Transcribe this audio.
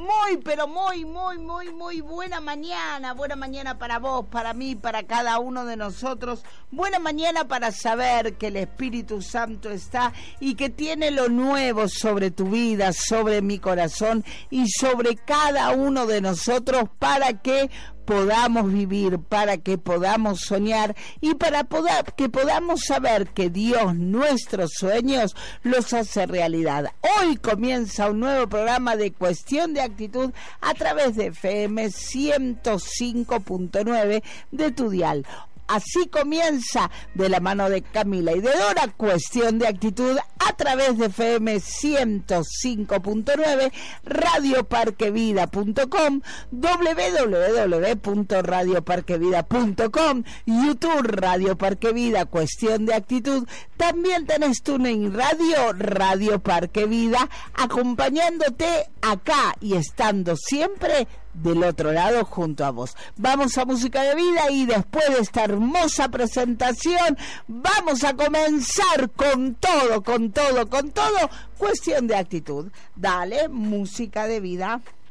Muy, pero muy buena mañana. Buena mañana para vos, para mí, para cada uno de nosotros. Buena mañana para saber que el Espíritu Santo está y que tiene lo nuevo sobre tu vida, sobre mi corazón y sobre cada uno de nosotros para que podamos vivir, para que podamos soñar y para que podamos saber que Dios nuestros sueños los hace realidad. Hoy comienza un nuevo programa de Cuestión de Actitud a través de FM 105.9 de tu dial. Así comienza de la mano de Camila y de Dora, Cuestión de Actitud a través de FM 105.9, radioparquevida.com, www.radioparquevida.com, YouTube Radio Parque Vida, Cuestión de Actitud. También tenés TuneIn Radio, Radio Parque Vida, acompañándote acá y estando siempre del otro lado junto a vos. Vamos a música de vida y después de esta hermosa presentación vamos a comenzar con todo, Cuestión de Actitud. Dale, música de vida.